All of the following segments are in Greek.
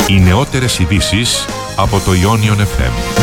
Οι νεότερες ειδήσεις από το Ionion FM.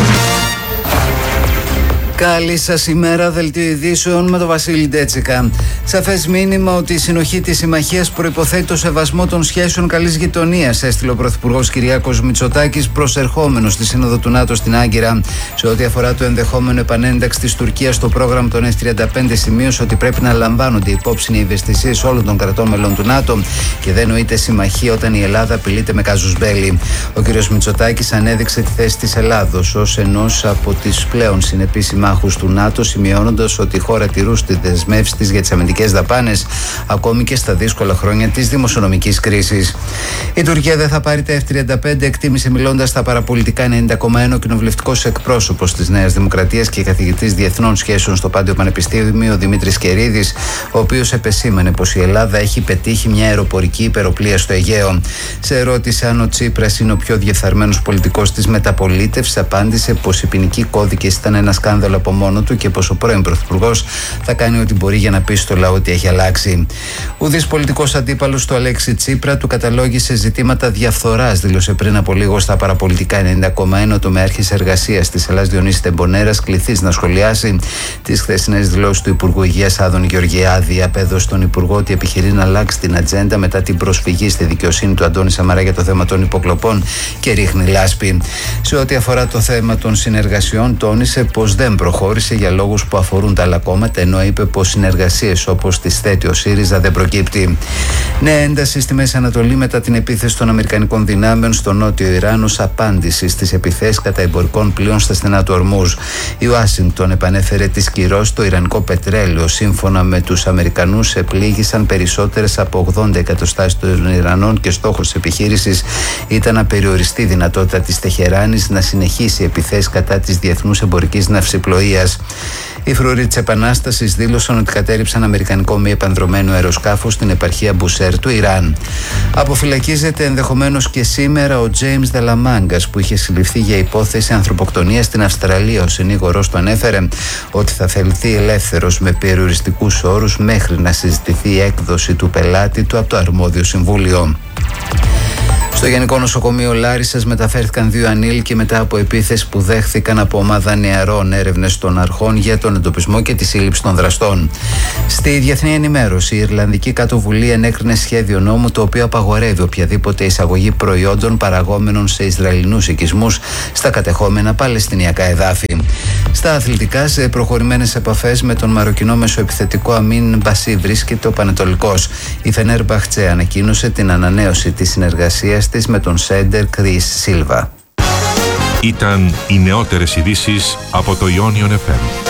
Καλή σας ημέρα, δελτίο ειδήσεων με τον Βασίλη Ντέτσικα. Σαφές μήνυμα ότι η συνοχή της συμμαχίας προϋποθέτει το σεβασμό των σχέσεων καλής γειτονίας, έστειλε ο Πρωθυπουργός Κυριάκος Μητσοτάκης προσερχόμενος στη Σύνοδο του ΝΑΤΟ στην Άγκυρα. Σε ό,τι αφορά το ενδεχόμενο επανένταξη της Τουρκίας στο πρόγραμμα των F-35, σημείωσε ότι πρέπει να λαμβάνονται υπόψη οι ευαισθησίες όλων των κρατών μελών του ΝΑΤΟ και δεν νοείται συμμαχία όταν η Ελλάδα απειλείται με κάζους μπέλι. Ο κ. Μητσοτάκης ανέδειξε τη θέση της Ελλάδος ως ενός από τις πλέον συνεπείς συμμάχους του ΝΑΤΟ, σημειώνοντας ότι η χώρα τηρούσε τις δεσμεύσεις της για τις αμυντικές δαπάνες ακόμη και στα δύσκολα χρόνια της δημοσιονομικής κρίσης. Η Τουρκία δεν θα πάρει τα F-35, εκτίμησε μιλώντας στα παραπολιτικά 90,1 ο κοινοβουλευτικός εκπρόσωπος της Νέας Δημοκρατίας και καθηγητής διεθνών σχέσεων στο Πάντιο Πανεπιστήμιο Δημήτρης Κερίδης, ο οποίος επεσήμανε πως η Ελλάδα έχει πετύχει μια αεροπορική υπεροπλία στο Αιγαίο. Σε ερώτηση αν ο Τσίπρας είναι ο πιο διεφθαρμένος πολιτικός της μεταπολίτευσης, απάντησε πως οι ποινικοί κώδικες ήταν ένα σκάνδαλο από μόνο του και πως ο πρώην Πρωθυπουργός θα κάνει ό,τι μπορεί για να πει στο λαό ότι έχει αλλάξει. Ουδής πολιτικός αντίπαλος του Αλέξη Τσίπρα του καταλόγησε ζητήματα διαφθοράς, δήλωσε πριν από λίγο στα παραπολιτικά 90,1 ο τομεάρχης εργασίας της Ελλάδας Διονύσης Τεμπονέρας, κληθής να σχολιάσει τις χθεσινές δηλώσεις του Υπουργού Υγείας Άδων Γεωργιάδη. Απέδωσε στον Υπουργό ότι επιχειρεί να αλλάξει την ατζέντα μετά την προσφυγή στη δικαιοσύνη του Αντώνη Σαμαρά για το θέμα των υποκλοπών και ρίχνει λάσπη. Σε ό,τι αφορά το θέμα των συνεργασιών, τόνισε πως δεν προχώρησε για λόγους που αφορούν τα άλλα κόμματα, ενώ είπε πως συνεργασίες όπως τις θέτει ο ΣΥΡΙΖΑ δεν προκύπτει. Νέα ένταση στη Μέση Ανατολή μετά την επίθεση των Αμερικανικών δυνάμεων στο νότιο Ιράν ως απάντηση στις επιθέσεις κατά εμπορικών πλοίων στα στενά του Ορμούζ. Η Ουάσιγκτον επανέφερε τις κυρώσεις στο ιρανικό πετρέλαιο. Σύμφωνα με τους Αμερικανούς, επλήγησαν περισσότερες από 80 εκατοστάσεις των Ιρανών και στόχος της επιχείρησης ήταν να περιοριστεί η δυνατότητα της Τεχεράνης να συνεχίσει επιθέσεις κατά της διεθνούς εμπορικής ναυσιπλοείας. Οι φρουροί της Επανάστασης δήλωσαν ότι κατέριψαν αμερικανικό μη επανδρωμένο αεροσκάφος στην επαρχία Μπουσέρ του Ιράν. Αποφυλακίζεται ενδεχομένως και σήμερα ο Τζέιμς Δελαμάγκας, που είχε συλληφθεί για υπόθεση ανθρωποκτονίας στην Αυστραλία. Ο συνήγορος του ανέφερε ότι θα θεληθεί ελεύθερος με περιοριστικούς όρους μέχρι να συζητηθεί η έκδοση του πελάτη του από το αρμόδιο συμβούλιο. Στο Γενικό Νοσοκομείο Λάρισσας μεταφέρθηκαν 2 ανήλικοι μετά από επίθεση που δέχθηκαν από ομάδα νεαρών. Έρευνες των αρχών για τον εντοπισμό και τη σύλληψη των δραστών. Στη διεθνή ενημέρωση, η Ιρλανδική Κάτω Βουλή ενέκρινε σχέδιο νόμου το οποίο απαγορεύει οποιαδήποτε εισαγωγή προϊόντων παραγόμενων σε Ισραηλινούς οικισμούς στα κατεχόμενα Παλαιστινιακά εδάφη. Στα αθλητικά, σε προχωρημένες επαφές με τον μαροκινό μεσοεπιθετικό Αμίν Μπασί βρίσκεται ο Πανετολικός. Η Φενέρμπαχτσε ανακοίνωσε την ανανέωση της συνεργασίας της με τον Σέντερ Κρίς Σίλβα. Ήταν οι νεότερες ειδήσεις από το Ionion FM.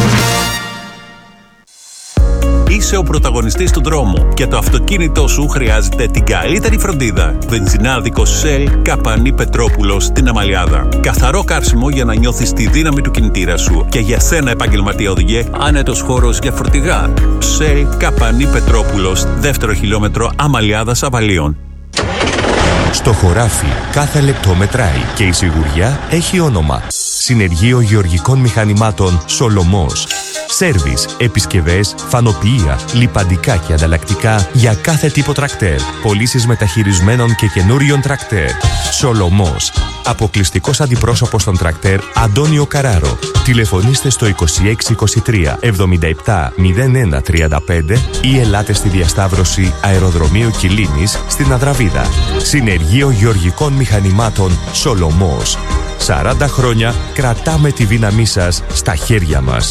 Είσαι ο πρωταγωνιστής του δρόμου και το αυτοκίνητό σου χρειάζεται την καλύτερη φροντίδα. Βενζινάδικος Shell Καπανή Πετρόπουλος στην Αμαλιάδα. Καθαρό καύσιμο για να νιώθεις τη δύναμη του κινητήρα σου. Και για σένα, επαγγελματία οδηγέ, άνετος χώρος για φορτηγά. Shell Καπανή Πετρόπουλος, 2ο χιλιόμετρο Αμαλιάδας Αβαλίων. Στο χωράφι κάθε λεπτό μετράει και η σιγουριά έχει όνομα. Συνεργείο Γεωργικών Μηχανημάτων Σολομός. Σέρβις, επισκευές, φανοποιεία, λιπαντικά και ανταλλακτικά για κάθε τύπο τρακτέρ. Πωλήσεις μεταχειρισμένων και καινούριων τρακτέρ. Σολομός. Αποκλειστικός αντιπρόσωπος των τρακτέρ Αντώνιο Καράρο. Τηλεφωνήστε στο 2623 77 01 35 ή ελάτε στη διασταύρωση Αεροδρομίου Κιλίνης στην Αδραβίδα. Συνεργείο Γεωργικών Μηχανημάτων Σολομός. 40 χρόνια κρατάμε τη δύναμή σας στα χέρια μας.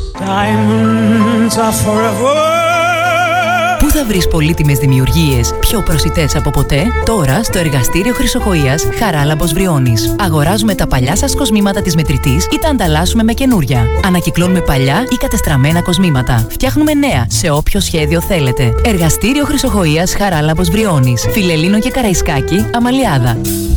Πού θα βρεις πολύτιμες δημιουργίες πιο προσιτές από ποτέ? Τώρα στο εργαστήριο Χρυσοχοΐας Χαράλαμπος Βριώνης. Αγοράζουμε τα παλιά σας κοσμήματα της μετρητής ή τα ανταλλάσσουμε με καινούρια. Ανακυκλώνουμε παλιά ή κατεστραμμένα κοσμήματα. Φτιάχνουμε νέα σε όποιο σχέδιο θέλετε. Εργαστήριο Χρυσοχοΐας Χαράλαμπος Βριώνης. Φιλελλήνο και Καραϊσκάκη, Αμαλιάδα.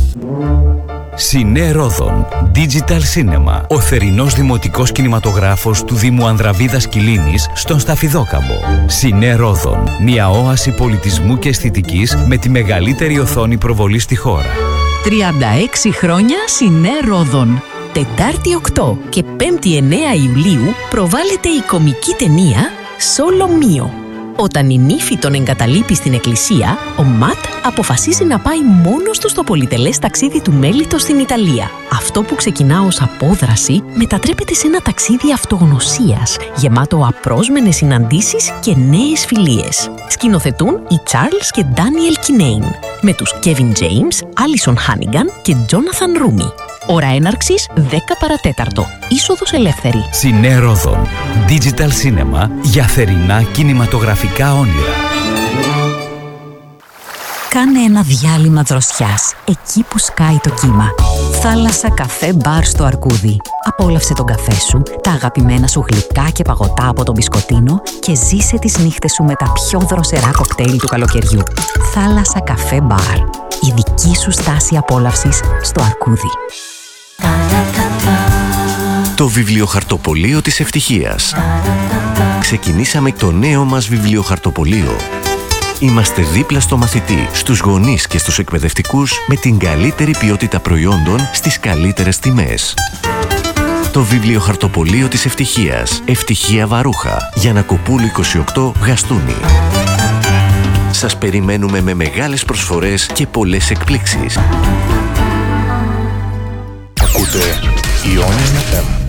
Σινέ Ρόδον Digital Cinema. Ο θερινός δημοτικός κινηματογράφος του Δήμου Ανδραβίδας Κιλίνης στον Σταφιδόκαμπο. Σινέ Ρόδον. Μια όαση πολιτισμού και αισθητικής με τη μεγαλύτερη οθόνη προβολή στη χώρα. 36 χρόνια Σινέ Ρόδον. Τετάρτη 8 και 5η 9 Ιουλίου προβάλλεται η κομική ταινία Solo Mio. Όταν η νύφη τον εγκαταλείπει στην εκκλησία, ο Ματ αποφασίζει να πάει μόνος του στο πολυτελές ταξίδι του Μέλιτο στην Ιταλία. Αυτό που ξεκινά ως απόδραση μετατρέπεται σε ένα ταξίδι αυτογνωσίας, γεμάτο απρόσμενες συναντήσεις και νέες φιλίες. Σκηνοθετούν οι Charles και Daniel Kinane, με τους Kevin James, Alison Hannigan και Jonathan Roumie. Ώρα έναρξης 10 παρατέταρτο. Είσοδος ελεύθερη. Σινέ Ρόδον. Digital Cinema για θερινά κινηματογραφικά όνειρα. Κάνε ένα διάλειμμα δροσιάς, εκεί που σκάει το κύμα. Θάλασσα, καφέ, μπαρ στο Αρκούδι. Απόλαυσε τον καφέ σου, τα αγαπημένα σου γλυκά και παγωτά από τον μπισκοτίνο και ζήσε τις νύχτες σου με τα πιο δροσερά κοκτέιλ του καλοκαιριού. Θάλασσα, καφέ, μπαρ. Η δική σου στάση απόλαυσης στο Αρκούδι. Το βιβλιοχαρτοπωλείο της ευτυχίας. Ξεκινήσαμε το νέο μας βιβλιοχαρτοπωλείο. Είμαστε δίπλα στο μαθητή, στους γονείς και στους εκπαιδευτικούς με την καλύτερη ποιότητα προϊόντων στις καλύτερες τιμές. Το βιβλιοχαρτοπωλείο της ευτυχίας. Ευτυχία Βαρούχα. Γιαννακοπούλου 28, Γαστούνι. Σας περιμένουμε με μεγάλες προσφορές και πολλές εκπλήξεις. Ακούτε Ionian FM.